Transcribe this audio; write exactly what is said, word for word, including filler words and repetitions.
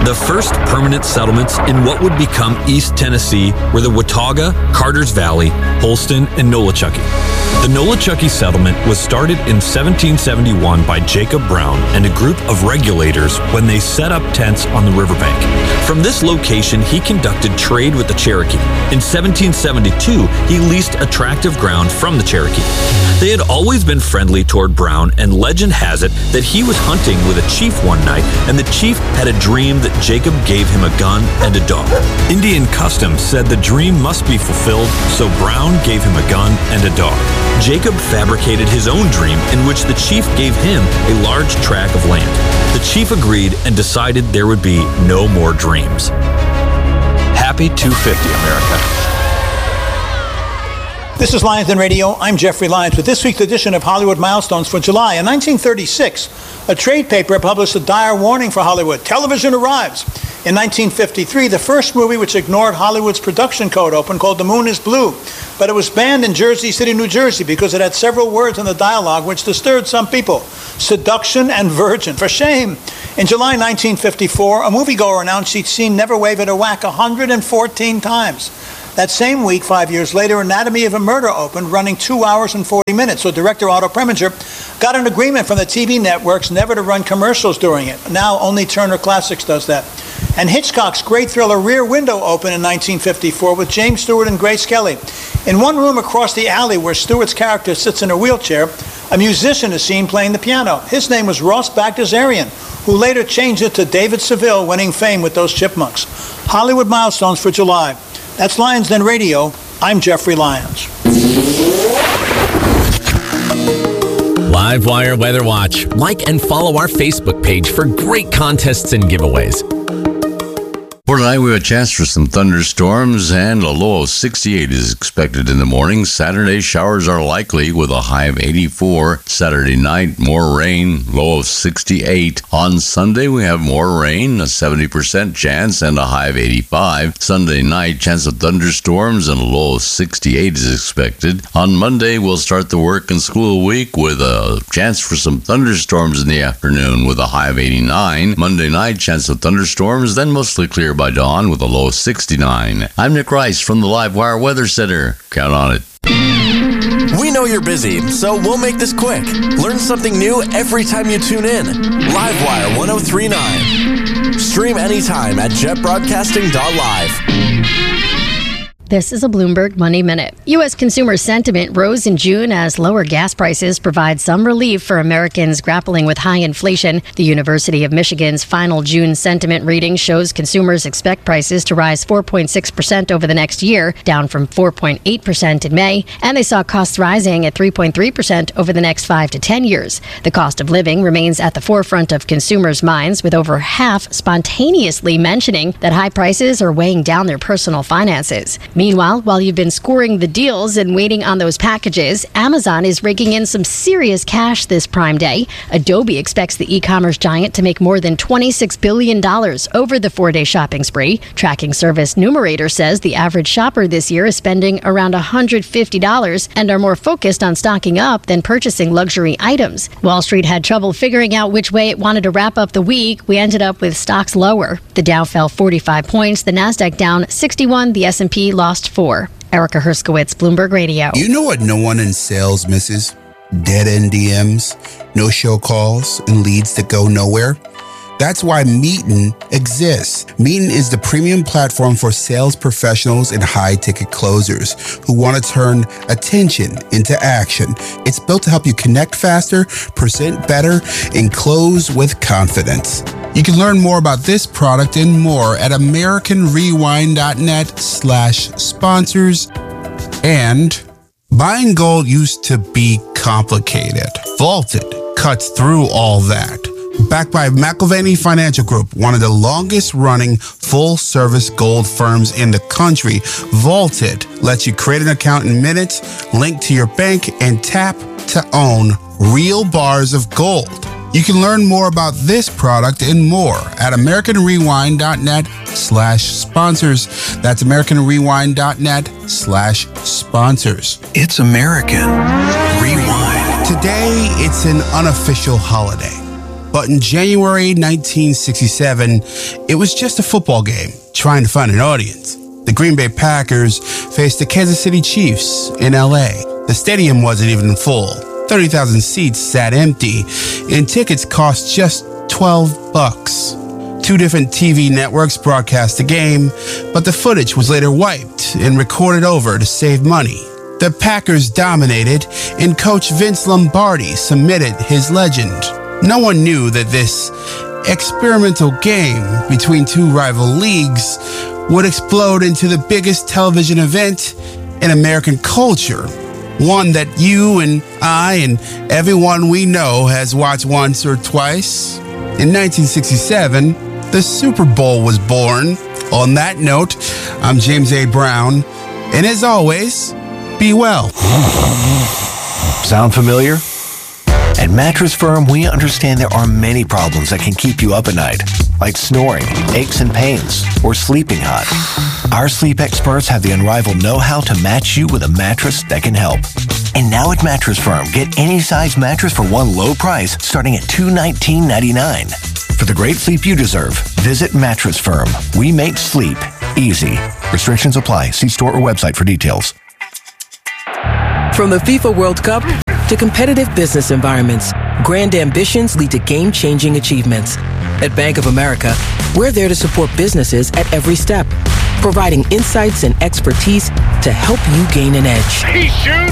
The first permanent settlements in what would become East Tennessee were the Watauga, Carter's Valley, Holston, and Nolichucky. The Nolichucky settlement was started in seventeen seventy-one by Jacob Brown and a group of regulators when they set up tents on the riverbank. From this location, he conducted trade with the Cherokee. In seventeen seventy-two, he leased a tract of ground from the Cherokee. They had always been friendly toward Brown, and legend has it that he was hunting with a chief one night, and the chief had a dream that Jacob gave him a gun and a dog. Indian custom said the dream must be fulfilled, so Brown gave him a gun and a dog. Jacob fabricated his own dream in which the chief gave him a large tract of land. The chief agreed and decided there would be no more dreams. Happy two fifty, America. This is Lions Den Radio. I'm Jeffrey Lyons with this week's edition of Hollywood Milestones for July. In nineteen thirty-six, a trade paper published a dire warning for Hollywood. Television arrives. In nineteen fifty-three, the first movie which ignored Hollywood's production code opened, called The Moon is Blue. But it was banned in Jersey City, New Jersey, because it had several words in the dialogue which disturbed some people. Seduction and virgin. For shame. In July nineteen fifty-four, a moviegoer announced she'd seen Never Wave It a Whack one hundred fourteen times. That same week, five years later, Anatomy of a Murder opened, running two hours and forty minutes. So director Otto Preminger got an agreement from the T V networks never to run commercials during it. Now only Turner Classics does that. And Hitchcock's great thriller Rear Window opened in nineteen fifty-four with James Stewart and Grace Kelly. In one room across the alley where Stewart's character sits in a wheelchair, a musician is seen playing the piano. His name was Ross Bagdasarian, who later changed it to David Seville, winning fame with those Chipmunks. Hollywood Milestones for July. That's Lions Den Radio. I'm Jeffrey Lyons. Livewire Weather Watch. Like and follow our Facebook page for great contests and giveaways. For tonight, we have a chance for some thunderstorms, and a low of sixty-eight is expected in the morning. Saturday, showers are likely with a high of eighty-four. Saturday night, more rain, low of sixty-eight. On Sunday, we have more rain, a seventy percent chance, and a high of eighty-five. Sunday night, chance of thunderstorms, and a low of sixty-eight is expected. On Monday, we'll start the work and school week with a chance for some thunderstorms in the afternoon with a high of eighty-nine. Monday night, chance of thunderstorms, then mostly clear by dawn with a low of sixty-nine. I'm Nick Rice from the Livewire Weather Center. Count on it. We know you're busy, so we'll make this quick. Learn something new every time you tune in. Livewire ten thirty-nine. Stream anytime at jet broadcasting dot live. This is a Bloomberg Money Minute. U S consumer sentiment rose in June as lower gas prices provide some relief for Americans grappling with high inflation. The University of Michigan's final June sentiment reading shows consumers expect prices to rise four point six percent over the next year, down from four point eight percent in May, and they saw costs rising at three point three percent over the next five to ten years. The cost of living remains at the forefront of consumers' minds, with over half spontaneously mentioning that high prices are weighing down their personal finances. Meanwhile, while you've been scoring the deals and waiting on those packages, Amazon is raking in some serious cash this Prime Day. Adobe expects the e-commerce giant to make more than twenty-six billion dollars over the four-day shopping spree. Tracking service Numerator says the average shopper this year is spending around one hundred fifty dollars and are more focused on stocking up than purchasing luxury items. Wall Street had trouble figuring out which way it wanted to wrap up the week. We ended up with stocks lower. The Dow fell forty-five points, the Nasdaq down sixty-one, the S and P lost four. Erica Herskowitz, Bloomberg Radio. You know what no one in sales misses? Dead-end D Ms, no-show calls, and leads that go nowhere. That's why Meetin exists. Meetin is the premium platform for sales professionals and high-ticket closers who want to turn attention into action. It's built to help you connect faster, present better, and close with confidence. You can learn more about this product and more at americanrewind.net slash sponsors. And buying gold used to be complicated. Vaulted cuts through all that. Backed by McIlvaney Financial Group, one of the longest-running full-service gold firms in the country, Vaulted lets you create an account in minutes, link to your bank, and tap to own real bars of gold. You can learn more about this product and more at americanrewind.net slash sponsors. That's americanrewind.net slash sponsors. It's American Rewind. Today, it's an unofficial holiday. but in January nineteen sixty-seven, it was just a football game trying to find an audience. The Green Bay Packers faced the Kansas City Chiefs in L A. The stadium wasn't even full. thirty thousand seats sat empty, and tickets cost just twelve bucks. Two different T V networks broadcast the game, but the footage was later wiped and recorded over to save money. The Packers dominated, and coach Vince Lombardi submitted his legend. No one knew that this experimental game between two rival leagues would explode into the biggest television event in American culture. One that you and I and everyone we know has watched once or twice. In nineteen sixty-seven, the Super Bowl was born. On that note, I'm James A. Brown, and as always, be well. Sound familiar? At Mattress Firm, we understand there are many problems that can keep you up at night, like snoring, aches and pains, or sleeping hot. Our sleep experts have the unrivaled know-how to match you with a mattress that can help. And now at Mattress Firm, get any size mattress for one low price starting at two hundred nineteen dollars and ninety-nine cents. For the great sleep you deserve, visit Mattress Firm. We make sleep easy. Restrictions apply. See store or website for details. From the FIFA World Cup to competitive business environments, grand ambitions lead to game-changing achievements. At Bank of America, we're there to support businesses at every step, providing insights and expertise to help you gain an edge. He shoots,